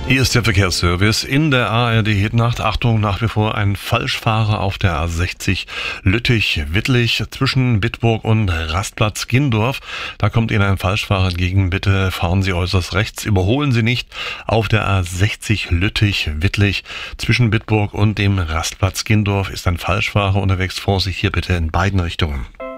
Hier ist der Verkehrsservice in der ARD-Hitnacht. Achtung, nach wie vor ein Falschfahrer auf der A60 Lüttich-Wittlich zwischen Bitburg und Rastplatz Gindorf. Da kommt Ihnen ein Falschfahrer entgegen. Bitte fahren Sie äußerst rechts. Überholen Sie nicht auf der A60 Lüttich-Wittlich zwischen Bitburg und dem Rastplatz Gindorf ist ein Falschfahrer unterwegs. Vorsicht hier bitte in beiden Richtungen.